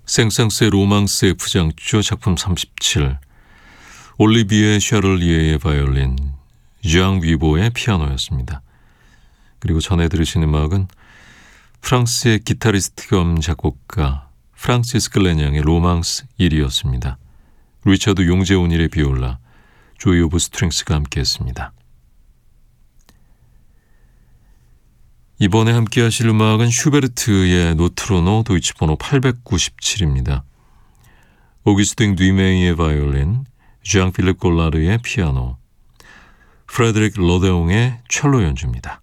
생상스의 로망스 F장조 작품 37, 올리비에 샤를리에의 바이올린, 장 위보의 피아노였습니다. 그리고 전에 들으신 음악은 프랑스의 기타리스트 겸 작곡가 프랑시스크 레냥의 로망스 1이었습니다. 리처드 용재온일의 비올라, 조이 오브 스트링스가 함께했습니다. 이번에 함께 하실 음악은 슈베르트의 노트로노 도이치 번호 897입니다. 오기스팅 뒤메이의 바이올린, 장 필립 골라르의 피아노, 프레드릭 로데옹의 첼로 연주입니다.